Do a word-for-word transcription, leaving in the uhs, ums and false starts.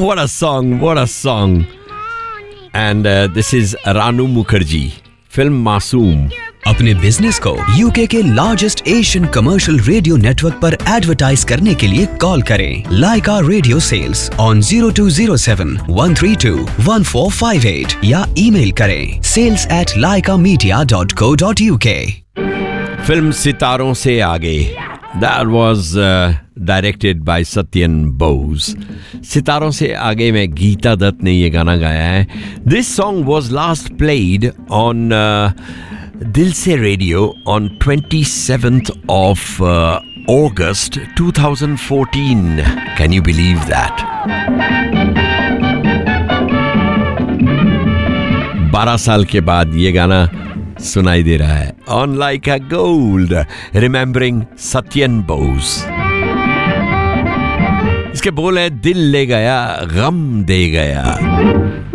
What a song, what a song. And uh, this is Ranu Mukherjee, film Masoom. अपने business को UK के largest Asian commercial radio network पर advertise करने के लिए call करें लाइका radio sales on zero to zero seven one three to one four five eight या email करें सेल्स एट लाइका media dot co dot UK. Film सितारों से आगे, that was uh, directed by Satyan Bose. सितारों से आगे में गीता दत्त ने ये गाना गाया है. This song was last played on uh, Dil Se Radio on twenty-seventh of uh, August twenty fourteen. Can you believe that? बारह साल के बाद ये गाना सुनाई दे रहा है. On Like a Gold, remembering Satyan Bose. इसके बोल है, दिल ले गया गम दे गया.